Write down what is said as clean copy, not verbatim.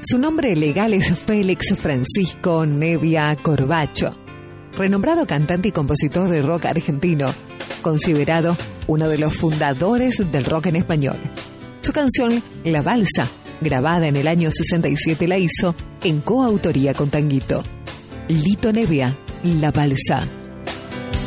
Su nombre legal es Félix Francisco Nevia Corbacho, renombrado cantante y compositor de rock argentino, considerado uno de los fundadores del rock en español. Su canción La Balsa, grabada en el año 67, la hizo en coautoría con Tanguito. Lito Nevia, La Balsa.